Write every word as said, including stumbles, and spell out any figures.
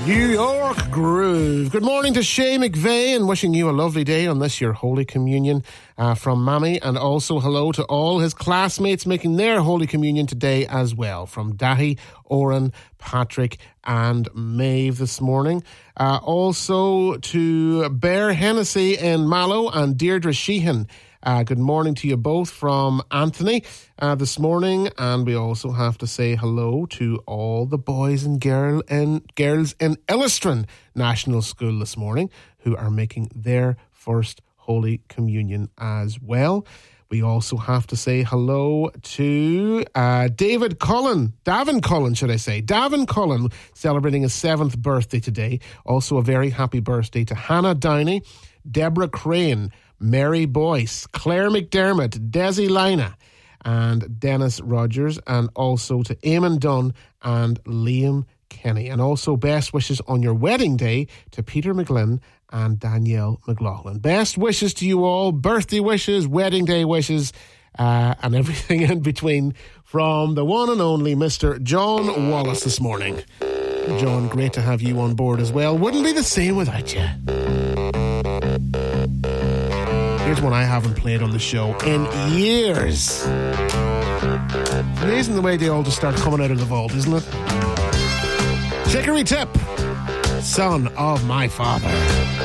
New York Groove. Good morning to Shay McVeigh and wishing you a lovely day on this your Holy Communion uh, from Mammy, and also hello to all his classmates making their Holy Communion today as well, from Dahi, Oren, Patrick and Maeve this morning. Uh, also to Bear Hennessy in Mallow and Deirdre Sheehan. Uh, good morning to you both from Anthony uh, this morning, and we also have to say hello to all the boys and girl and girls in Illestrin National School this morning who are making their first Holy Communion as well. We also have to say hello to uh, David Cullen, Davin Cullen, should I say. Davin Cullen celebrating his seventh birthday today. Also a very happy birthday to Hannah Downey, Deborah Crane, Mary Boyce, Claire McDermott, Desi Lina and Dennis Rogers, and also to Eamon Dunn and Liam Kenny. And also best wishes on your wedding day to Peter McGlynn and Danielle McLaughlin. Best wishes to you all, birthday wishes, wedding day wishes, uh, and everything in between from the one and only Mister John Wallace this morning. John, great to have you on board as well. Wouldn't be the same without you. Here's one I haven't played on the show in years. It's amazing the way they all just start coming out of the vault, isn't it? Chicory Tip, Son of My Father.